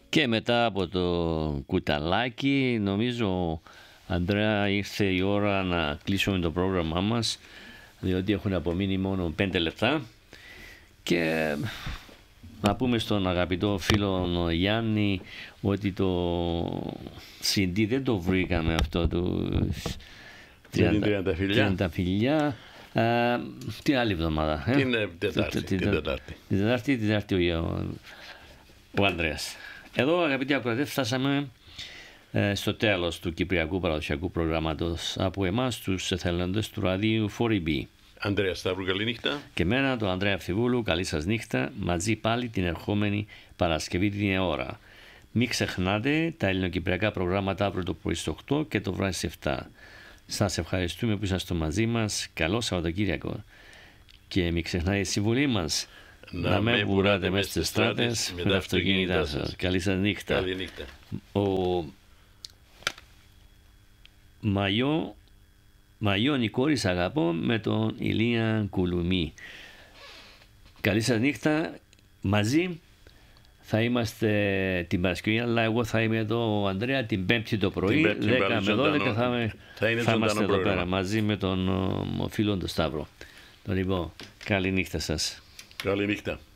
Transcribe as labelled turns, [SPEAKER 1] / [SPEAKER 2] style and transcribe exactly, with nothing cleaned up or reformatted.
[SPEAKER 1] Και μετά από το κουταλάκι, νομίζω, Ανδρέα, ήρθε η ώρα να κλείσουμε το πρόγραμμά μας, διότι έχουν απομείνει μόνο πέντε λεπτά. Και να πούμε στον αγαπητό φίλο Γιάννη ότι το σι ντι δεν το βρήκαμε αυτό του τριάντα φιλιά. Uh, την άλλη εβδομάδα.
[SPEAKER 2] Ε? Την Τετάρτη. Την
[SPEAKER 1] Τετάρτη, την Τετάρτη, την Τετάρτη ο, ο Ανδρέας. Εδώ, αγαπητοί ακροατές, φτάσαμε ε, στο τέλος του Κυπριακού Παραδοσιακού Προγράμματος από εμάς, τους εθελοντές του ραδίου φορ ι μπι.
[SPEAKER 2] Ανδρέα Σταύρου, καλή νύχτα.
[SPEAKER 1] Και εμένα, τον Ανδρέα Φιβούλου, καλή σας νύχτα. Μαζί πάλι την ερχόμενη Παρασκευή την ίδια ώρα. Μην ξεχνάτε τα ελληνοκυπριακά προγράμματα αύριο το πρωί στις οκτώ και το βράδυ στις επτά. Σας ευχαριστούμε που είσαστε μαζί μας. Καλό Σαββατοκύριακο. Και μην ξεχνάτε τη συμβουλή μας. Να, να με βουράτε μέσα στις στράτες με τα αυτοκίνητά σας. Καλή σας νύχτα.
[SPEAKER 2] Καλή νύχτα.
[SPEAKER 1] Ο Μαγιό, Μαγιό Νικόρης αγαπώ με τον Ηλία Κουλουμή. Καλή σας νύχτα. Μαζί θα είμαστε την Παρασκευή, αλλά εγώ θα είμαι εδώ, ο Ανδρέα, την Πέμπτη το πρωί, δέκα με δώδεκα θα, με, θα, θα είμαστε εδώ πέρα μαζί με τον ο, ο φίλο τον Σταύρο. Λοιπόν, καλή νύχτα σας.
[SPEAKER 2] Καλή νύχτα.